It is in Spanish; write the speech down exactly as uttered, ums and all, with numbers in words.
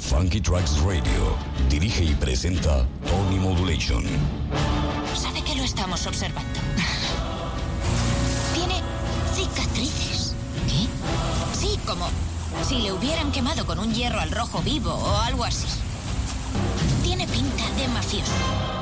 Funky Tracks Radio. Dirige y presenta Tony Modulation. ¿Sabe que lo estamos observando? Tiene cicatrices. ¿Qué? Sí, como si le hubieran quemado con un hierro al rojo vivo o algo así. Tiene pinta de mafioso.